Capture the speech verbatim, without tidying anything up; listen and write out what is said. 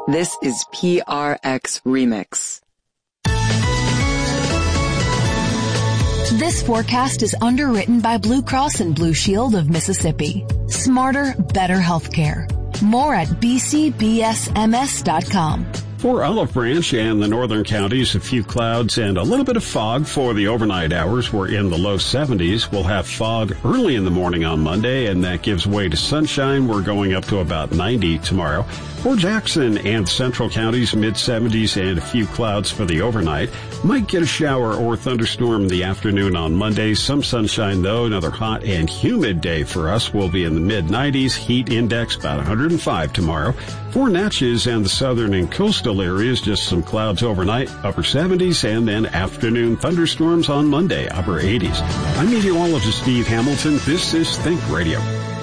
This is P R X Remix. This forecast is underwritten by Blue Cross and Blue Shield of Mississippi. Smarter, better healthcare. More at b c b s m s dot com. For Olive Branch and the northern counties, a few clouds and a little bit of fog for the overnight hours. We're in the low seventies. We'll have fog early in the morning on Monday, and that gives way to sunshine. We're going up to about ninety tomorrow. For Jackson and central counties, mid seventies and a few clouds for the overnight. Might get a shower or thunderstorm in the afternoon on Monday. Some sunshine, though. Another hot and humid day for us. We'll be in the mid nineties. Heat index about one hundred five tomorrow. For Natchez and the southern and coastal areas, just some clouds overnight, upper seventies, and then afternoon thunderstorms on Monday, upper eighties. I'm meteorologist Steve Hamilton. This is Think Radio.